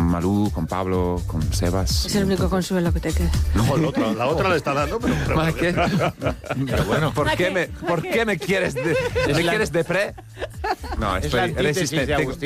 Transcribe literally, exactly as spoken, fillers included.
Malú, con Pablo, con Sebas. Es el único consuelo que te queda. No, la otra, la otra le está dando, pero... pero ¿Más qué? Pero bueno, ¿por qué me, ¿por qué me quieres de, me quieres de pre? No, Es estoy la antítesis de resistente. Agustín.